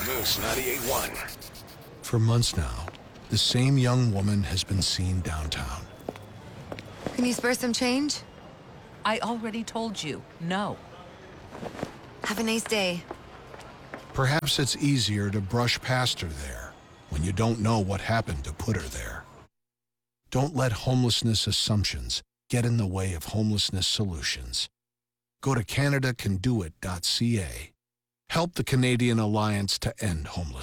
Moose 98.1. For months now, the same young woman has been seen downtown. Can you spare some change? I already told you, no. Have a nice day. Perhaps it's easier to brush past her there when you don't know what happened to put her there. Don't let homelessness assumptions get in the way of homelessness solutions. Go to CanadaCanDoIt.ca. Help the Canadian Alliance to End Homelessness.